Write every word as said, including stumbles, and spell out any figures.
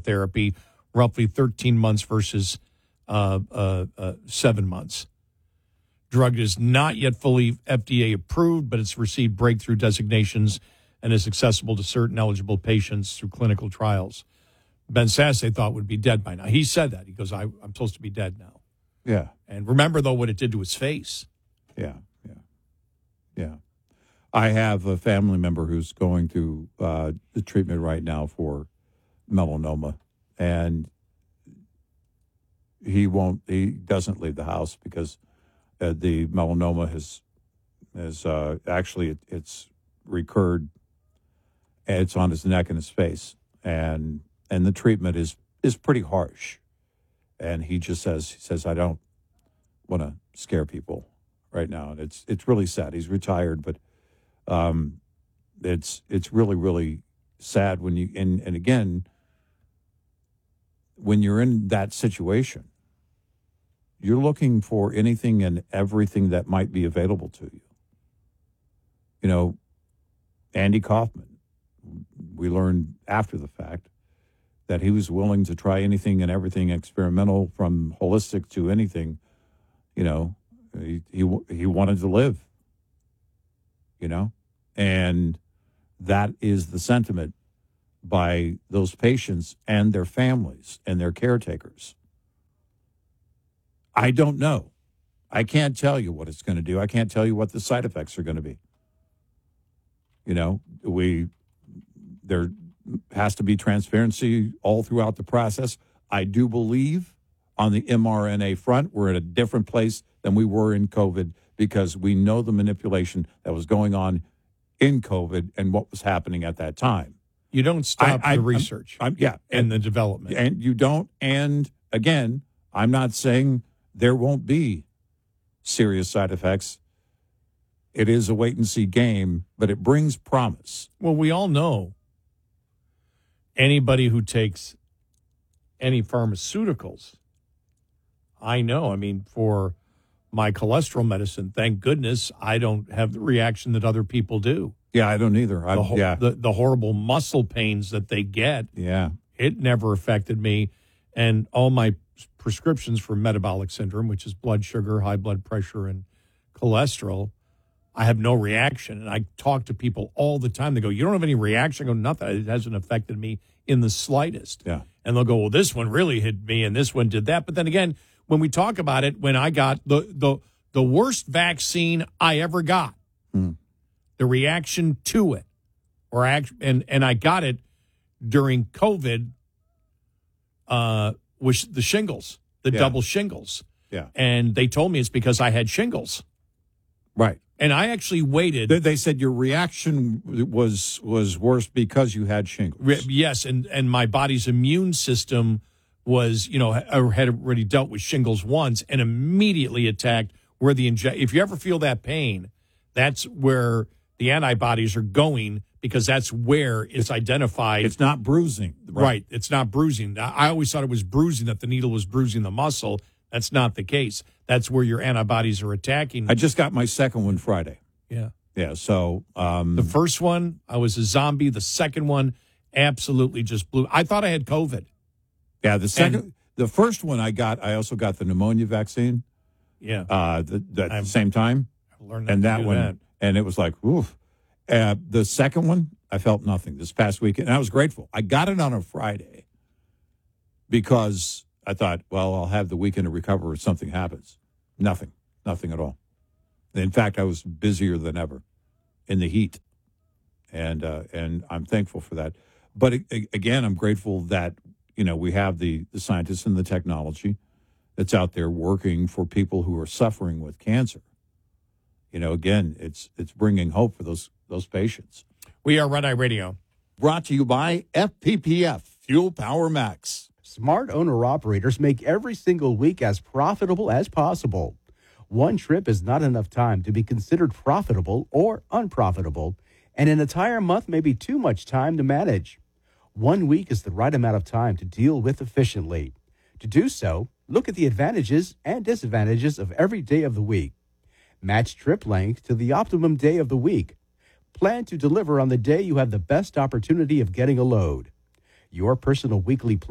therapy, roughly thirteen months versus uh, uh, uh, seven months. Drug is not yet fully F D A approved, but it's received breakthrough designations and is accessible to certain eligible patients through clinical trials. Ben Sasse they thought would be dead by now. He said that. He goes, I, I'm supposed to be dead now. Yeah. And remember, though, what it did to his face. Yeah, yeah, yeah. I have a family member who's going through uh, the treatment right now for melanoma, and he won't. He doesn't leave the house because uh, the melanoma has has uh, actually it, it's recurred. And it's on his neck and his face, and and the treatment is is pretty harsh. And he just says he says I don't want to scare people right now, and it's it's really sad. He's retired, but um, it's it's really really sad when you and and again when you're in that situation, you're looking for anything and everything that might be available to you. You know, Andy Kaufman, we learned after the fact that he was willing to try anything and everything experimental, from holistic to anything. You know, he he, he wanted to live, you know, and that is the sentiment by those patients and their families and their caretakers. I don't know. I can't tell you what it's going to do. I can't tell you what the side effects are going to be. You know, we there has to be transparency all throughout the process. I do believe on the mRNA front, we're at a different place than we were in COVID because we know the manipulation that was going on in COVID and what was happening at that time. You don't stop I, I, the research I'm, I'm, yeah, and the development. And you don't. And again, I'm not saying there won't be serious side effects. It is a wait and see game, but it brings promise. Well, we all know anybody who takes any pharmaceuticals, I know, I mean, for my cholesterol medicine, thank goodness I don't have the reaction that other people do. Yeah, I don't either. I, the, ho- yeah. the, the horrible muscle pains that they get, yeah, it never affected me. And all my prescriptions for metabolic syndrome, which is blood sugar, high blood pressure, and cholesterol, I have no reaction. And I talk to people all the time. They go, you don't have any reaction? I go, nothing. It hasn't affected me in the slightest. Yeah. And they'll go, well, this one really hit me and this one did that. But then again, when we talk about it, when I got the the, the worst vaccine I ever got, mm. the reaction to it, or act, and, and I got it during COVID, uh, was the shingles, the yeah. double shingles. Yeah. And they told me it's because I had shingles. Right. And I actually waited. They, they said your reaction was was worse because you had shingles. Re- yes, and, and my body's immune system was, you know, had already dealt with shingles once and immediately attacked where the inject. If you ever feel that pain, that's where the antibodies are going because that's where it's identified. It's not bruising. Right. right. It's not bruising. I always thought it was bruising, that the needle was bruising the muscle. That's not the case. That's where your antibodies are attacking. I just got my second one Friday. Yeah. Yeah, so... Um, the first one, I was a zombie. The second one absolutely just blew. I thought I had COVID. Yeah, the second... And, the first one I got, I also got the pneumonia vaccine. Yeah. Uh, the, the, at the same time. I learned that and that do one, that. And it was like, oof. Uh, the second one, I felt nothing this past weekend. And I was grateful. I got it on a Friday because I thought, well, I'll have the weekend to recover if something happens. Nothing. Nothing at all. In fact, I was busier than ever in the heat. And uh, and I'm thankful for that. But it, again, I'm grateful that, you know, we have the, the scientists and the technology that's out there working for people who are suffering with cancer. You know, again, it's it's bringing hope for those those patients. We are Red Eye Radio. Brought to you by F P P F, Fuel Power Max. Smart owner-operators make every single week as profitable as possible. One trip is not enough time to be considered profitable or unprofitable, and an entire month may be too much time to manage. One week is the right amount of time to deal with efficiently. To do so, look at the advantages and disadvantages of every day of the week. Match trip length to the optimum day of the week. Plan to deliver on the day you have the best opportunity of getting a load. Your personal weekly plan